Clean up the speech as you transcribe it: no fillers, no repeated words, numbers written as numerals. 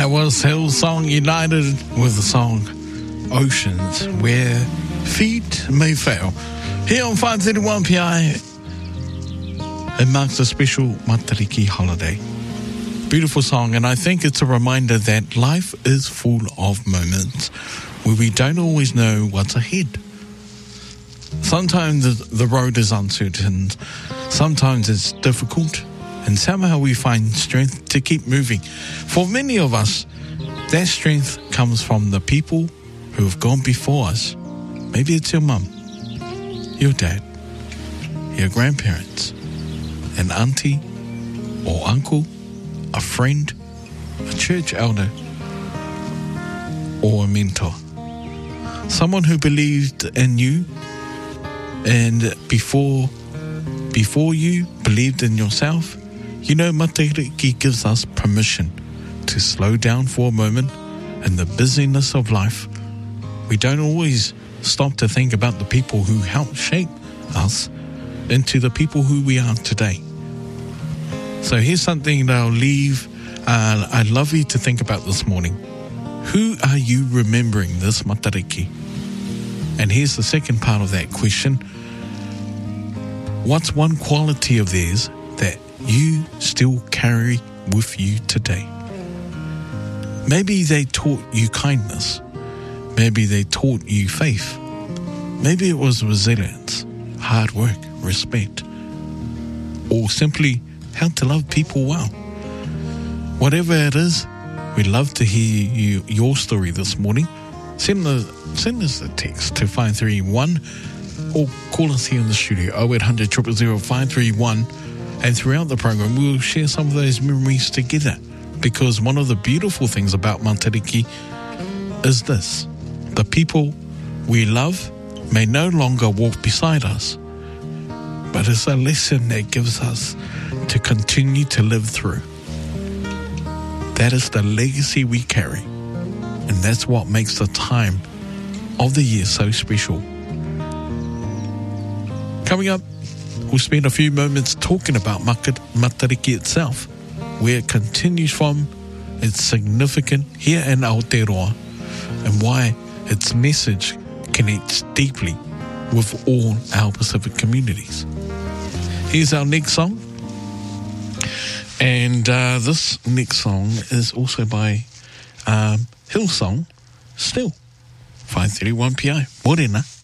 That was Hillsong United with the song Oceans, Where Feet May Fail. Here on 531 PI, it marks a special Matariki holiday. Beautiful song, and I think it's a reminder that life is full of moments where we don't always know what's ahead. Sometimes the road is uncertain, sometimes it's difficult, and somehow we find strength to keep moving. For many of us, that strength comes from the people who have gone before us. Maybe it's your mum, your dad, your grandparents, an auntie or uncle, a friend, a church elder, or a mentor. Someone who believed in you, and before you believed in yourself. You know, Matariki gives us permission to slow down for a moment in the busyness of life. We don't always stop to think about the people who helped shape us into the people who we are today. So here's something that I'll leave. I'd love you to think about this morning. Who are you remembering this Matariki? And here's the second part of that question. What's one quality of theirs that you still carry with you today? Maybe they taught you kindness. Maybe they taught you faith. Maybe it was resilience, hard work, respect, or simply how to love people well. Whatever it is, we'd love to hear your story this morning. Send us a text to 531 or call us here in the studio 0800 000 531, and throughout the program we'll share some of those memories together, because one of the beautiful things about Matariki is this: the people we love may no longer walk beside us, but it's a lesson that gives us to continue to live through. That is the legacy we carry, and that's what makes the time of the year so special. Coming up, we'll spend a few moments talking about Matariki itself, where it continues from, its significance here in Aotearoa, and why its message connects deeply with all our Pacific communities. Here's our next song. And this next song is also by Hillsong, still 531 PI. Morena.